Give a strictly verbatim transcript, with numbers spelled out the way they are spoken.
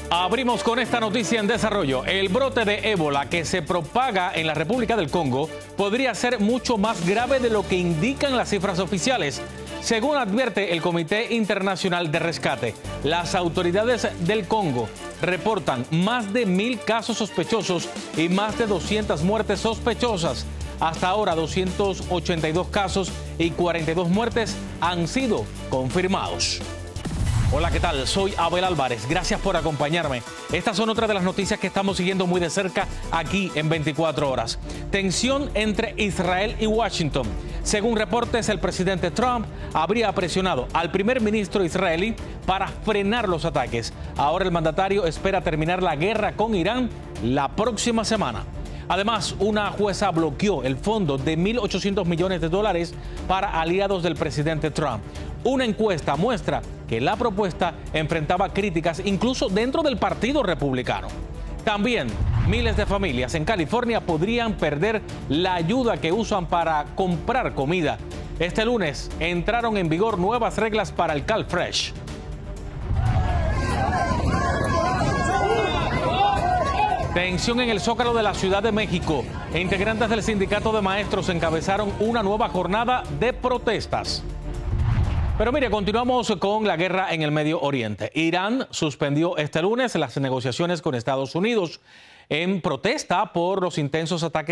Abrimos con esta noticia en desarrollo. El brote de ébola que se propaga en la República del Congo podría ser mucho más grave de lo que indican las cifras oficiales. Según advierte el Comité Internacional de Rescate, las autoridades del Congo reportan más de mil casos sospechosos y más de doscientas muertes sospechosas. Hasta ahora, doscientos ochenta y dos casos y cuarenta y dos muertes han sido confirmados. Hola, ¿qué tal? Soy Abel Álvarez. Gracias por acompañarme. Estas son otras de las noticias que estamos siguiendo muy de cerca aquí en veinticuatro horas. Tensión entre Israel y Washington. Según reportes, el presidente Trump habría presionado al primer ministro israelí para frenar los ataques. Ahora el mandatario espera terminar la guerra con Irán la próxima semana. Además, una jueza bloqueó el fondo de mil ochocientos millones de dólares para aliados del presidente Trump. Una encuesta muestra que la propuesta enfrentaba críticas incluso dentro del Partido Republicano. También, miles de familias en California podrían perder la ayuda que usan para comprar comida. Este lunes entraron en vigor nuevas reglas para el CalFresh. Tensión en el Zócalo de la Ciudad de México. Integrantes del sindicato de maestros encabezaron una nueva jornada de protestas. Pero mire, continuamos con la guerra en el Medio Oriente. Irán suspendió este lunes las negociaciones con Estados Unidos en protesta por los intensos ataques